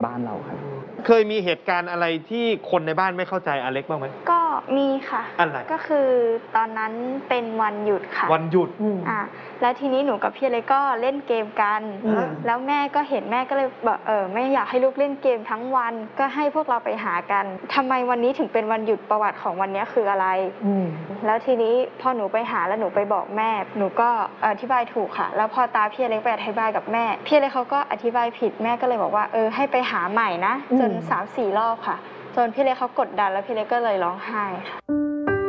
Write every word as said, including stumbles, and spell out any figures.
บ้านเราครับเคยมีเหตุการณ์อะไรที่คนในบ้านไม่เข้าใจอเล็กบ้างไหม? ก็มีค่ะอะไร? ก็คือตอนนั้นเป็นวันหยุดค่ะวันหยุดอืมอ่า แล้วทีนี้หนูกับพี่อเล็กก็เล่นเกมกันอืมแล้วแม่ก็เห็น แม่ก็เลยบอก เอ่อ ไม่อยากให้ลูกเล่นเกมทั้งวัน ก็ให้พวกเราไปหากัน ทำไมวันนี้ถึงเป็นวันหยุด ประวัติของวันนี้คืออะไร? อืมแล้วทีนี้พอหนูไปหาแล้วหนูไปบอกแม่ หนูก็อธิบายถูกค่ะ แล้วพอตาพี่อเล็กไปอธิบายกับแม่ พี่อเล็กเขาก็อธิบายผิด แม่ก็เลยบอกว่า เออ ให้ไปหาใหม่นะอืมจน สามสี่ รอบค่ะ จนพี่เล็กเขากดดัน แล้วพี่เล็กก็เลยร้องไห้ค่ะ